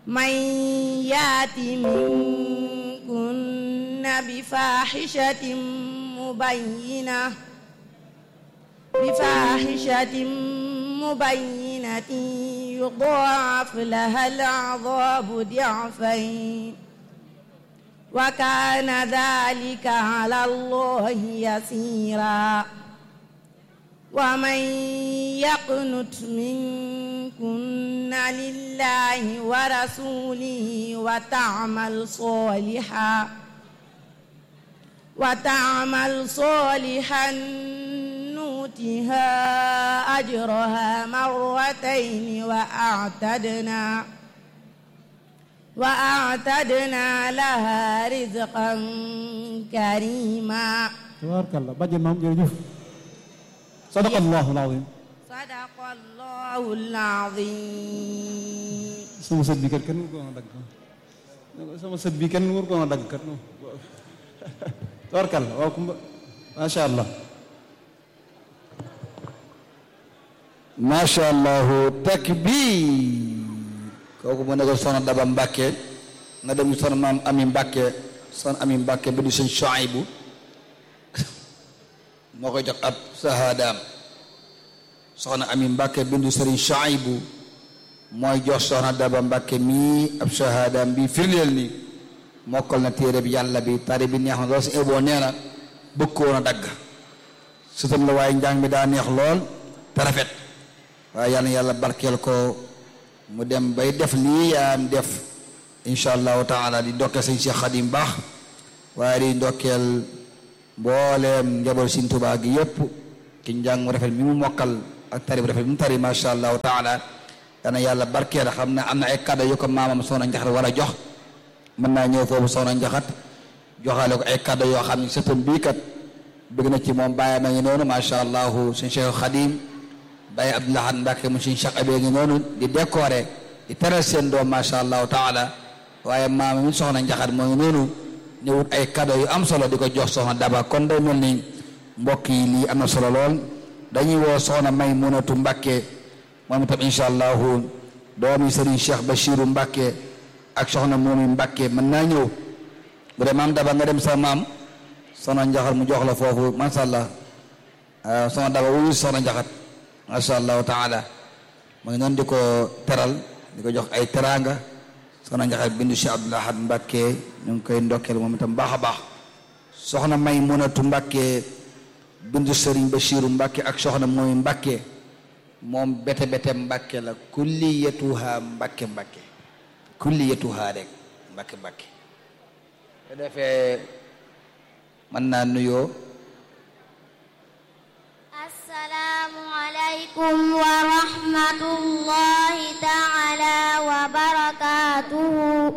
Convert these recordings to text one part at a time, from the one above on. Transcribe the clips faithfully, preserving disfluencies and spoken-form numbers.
من يات منكن بفاحشة مبينة بفاحشة مبينة يضاعف لها العذاب ضعفين وكان ذلك على الله يسيرا ومن يقنت منكن لله ورسوله وتعمل صالحا وتعمل صالحا نؤتها أجرها مرتين وأعتدنا وأعتدنا لها رزقا كريما. تبارك الله. bàjjen maam jërëjëf. sadaqallahul azim. sadaqallahul azim. sama sët bi kat kenn waru ko woon a dagg. sama sët bi kenn waru ko woon a dagg kat. tabarkalla waaw kumba macha allah. macha allah takbir. kooku mu nekk soxna Daba Mbàkke nga dem soxna maam Ami Mbàkke soxna Ami Mbàkke ba di sëñ Shuaybu moo koy jox ab sahaadaam. soxna Ami Mbàkke bindu sëriñ Shuaybu mooy jox soxna Daba Mbàkke mii ab sahaadaam bi firndeel ni mokkal na téere bi yàlla bi tari bi neex na lool si eboo nee na bëgg ko woon a dagg sutam la waaye njàng mi daa neex lool te rafet waaye yàlla na yàlla barkeel ko mu dem bay def lii yaam def insha allahu taala di ndokkeel sëñ Cheikh Khadim baax waaye di ndokkeel mbooleem njaboot Sëñ Tuubaa gi yépp ci njàng mu rafet mi mu mokkal ak tari bu rafet mi mu tari masha allahu taala dana yàlla barkeel xam ne am na ay kàddu yu ko maamam Soxna Njaxat war a jox mën naa ñëw foofu Soxna Njaxat joxaale ko ay kàddu yoo xam ne sëtam bii kat bëgg na ci moom bàyyi ma ngi noonu masha allahu sëñ Cheikh Khadim Baye Abdoulaye Mbacke mu suñu Cheikh Abé ngi noonu di décorer di teral seen doom macha allahu taala waaye maam mi Soxna Njaxat moo ngi noonu ñëwut ay cadeau yu am solo di ko jox Soxna Daba kon day mel ni mbokk yi lii am na solo lool dañuy woo Soxna Maymunatu Mbacke moom itam incha allahu doomi Serigne Cheikh Bachiru Mbacke ak Soxna Moomi Mbacke mën naa ñëw bu dee maam Daba nga dem sa maam Soxna Njaxat mu jox la foofu macha allah Soxna Daba wuyu Soxna Njaxat. macha allahu taala mu ngi noonu di ko teral di ko jox ay teraanga Soxna Njaxat bindu Cheikh Abdoul Ahad Mbacke ñu ngi koy ndokkeel moom itam baax a baax Soxna Maymunatu Mbacke bindu Serigne Bachiru Mbacke ak Soxna mooy Mbacke moom bete bete Mbacke la kulliyatuha Mbacke Mbacke kulliyatuha rek Mbacke Mbacke te defee mën naa nuyoo. Assalaamu aleykum wa rahmatullahi taala wa barakaatuhu.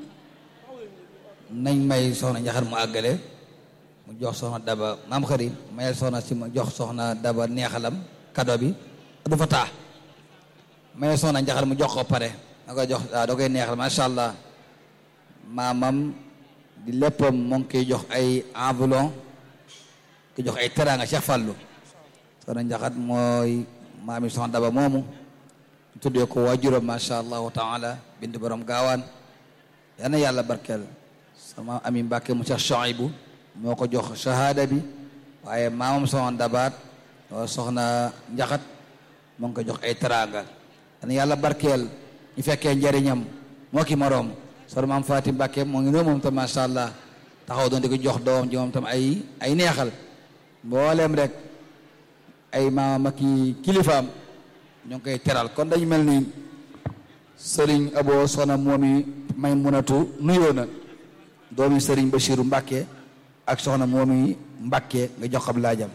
nañ may Soxna Njaxat mu àggale mu jox Soxna Daba maam xarit mayel soxna si mu jox Soxna Daba neexalam kado bi du fa taa mayel Soxna Njaxat mu jox ko pare da koy jox da koy neexal macha allah maamam di léppam moo ngi koy jox ay enveloppe ki jox ay teraanga Cheikh Fallou Soxna Njaxat mooy maami Soxna Daba moomu tuddee ko waajuram macha allahu taala bind borom gaawaan yal na yàlla barkeel sama Ami Mbàkke mu Cheikh Shuaybu moo ko jox shahada bi waaye maamam Soxna Dabaat Soxna Njaxat moo ngi ko jox ay teraanga yal na yàlla barkeel ñu fekkee njariñam moo ki moroom soxna maam Faati Mbàkke moo ngi noonu moom tam macha allah taxaw doon di ko jox doom ji moom tam ay ay neexal mbooleem rek ay maamam ak kilifaam ñu ngi koy teral kon dañu mel ni Serigne Abo Soxna moomi Maymunatu nuyoo na doomi Serigne Bachiru Mbacke ak Soxna moomi Mbacke nga jox ab laajam.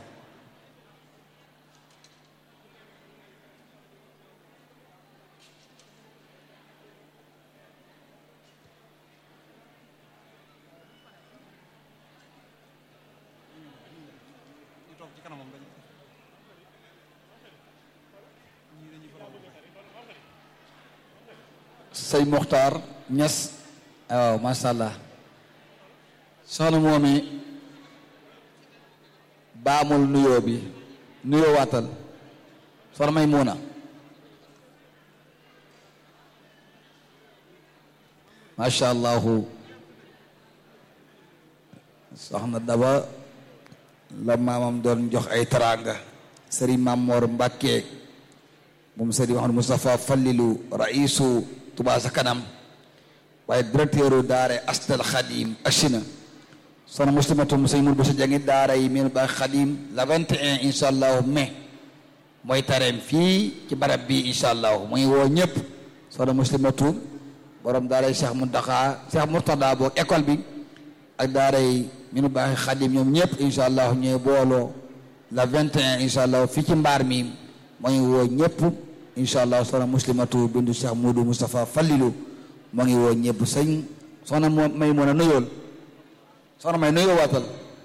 Sëñ Moxtaar Ñas waaw macha allah soxna moomi baamul nuyoo bi nuyoo waatal soxna Maymuna macha allah soxna Daba la maamam doon jox ay teraanga sëriñ Mamor Mbàkke moom sëriñ Mouhamadou Moustapha Fallilu raisu Touba Ca Kanam waaye directeur daara Astal Khadim Achina soxna muslimatu mu sëñ Mour Bousso Dieng daara yi meen ba Khadim la vingt et un insha allah mai mooy tareem fii ci barab bi insha allah muy woo ñëpp soxna muslimatu borom daara yi Cheikh Mountakha Cheikh Mourtada boog école bi ak daara yi minu baaxi Xadim ñoom ñëpp insha allah ñooy booloo la vingt et un insha allah fii ci mbaar mi mooy woo ñëpp insha allah soxna muslimatu bindu Cheikh Moudou Moustapha Fallilu moo ngi woo ñëpp sëñ soxna moo may mën a nuyool soxna may nuyoo waatal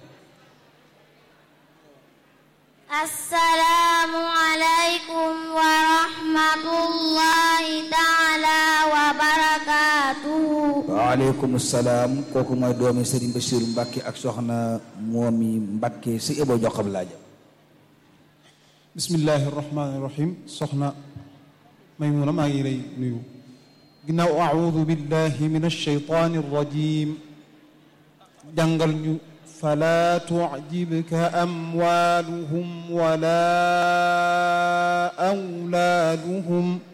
assalaamu alaykum wa rahmatullahi taala wa barakaatuhu. waaleykum salaam kooku mooy doomi Serigne Bassirou Mbacke ak soxna Moomi Mbacke si ebo joxam laaja bismillahi rahmaani rahim soxna Maymuna maa ngi lay nuyu ginnaaw audu billahi min alsheytaani arrajim jàngal ñu فلا تعجبك أموالهم ولا أولادهم